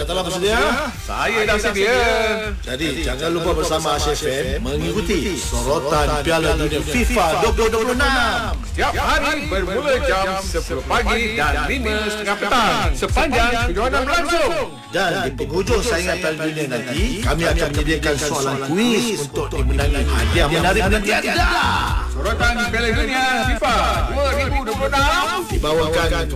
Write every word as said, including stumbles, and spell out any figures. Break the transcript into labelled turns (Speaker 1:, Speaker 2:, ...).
Speaker 1: Dah telah bersedia?
Speaker 2: Saya dah sedia.
Speaker 1: Jadi jangan lupa bersama Asia F M mengikuti sorotan Piala Dunia FIFA dua ribu dua puluh enam.
Speaker 2: Setiap hari bermula jam sepuluh pagi dan lima tiga puluh petang sepanjang kejohanan berlangsung.
Speaker 1: Dan di penghujung saingan Piala Dunia nanti, kami akan menyediakan soalan kuis untuk dimenangi hadiah menarik menanti anda.
Speaker 2: Sorotan Piala Dunia FIFA dua ribu dua puluh enam
Speaker 1: Dibawakan